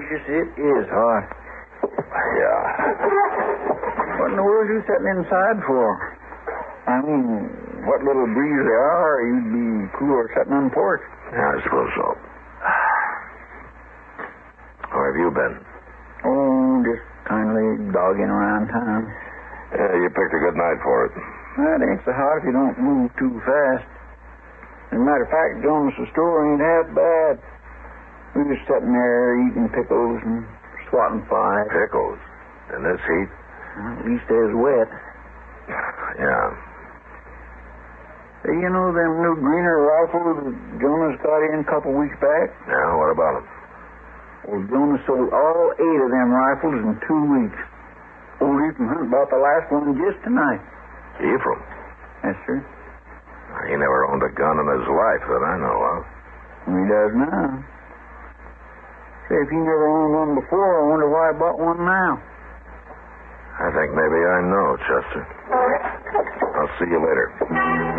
gracious, it is hot. Yeah. What in the world are you sitting inside for? I mean, what little breeze there are, you'd be cooler sitting on the porch. Yeah, I suppose so. How have you been? Oh, just kindly dogging around town. Yeah, you picked a good night for it. Well, it ain't so hot if you don't move too fast. As a matter of fact, Jonas' store ain't half bad. We was sitting there eating pickles and swatting flies. Pickles? In this heat? Well, at least they's wet. Yeah. Hey, you know them new Greener rifles that Jonas got in a couple weeks back? Yeah, what about them? Well, Jonas sold all 8 of them rifles in 2 weeks. Old Ephraim Hunt bought the last one just tonight. Ephraim? Yes, sir. He never owned a gun in his life that I know of. He does now. Say, if he never owned one before, I wonder why he bought one now. I think maybe I know, Chester. I'll see you later.